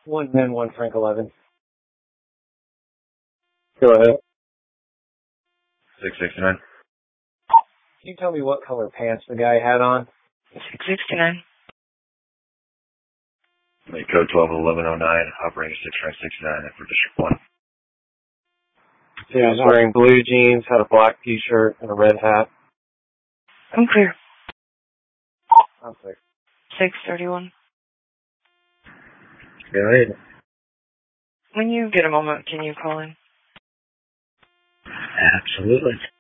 110, 1 Frank 11. Go ahead. 669. Can you tell me what color pants the guy had on? 669. Make code 121109, operating 6969 for District 1. He was wearing blue jeans, had a black t-shirt, and a red hat. I'm clear. I'm sick. 631. Go ahead. When you get a moment, can you call in? Absolutely.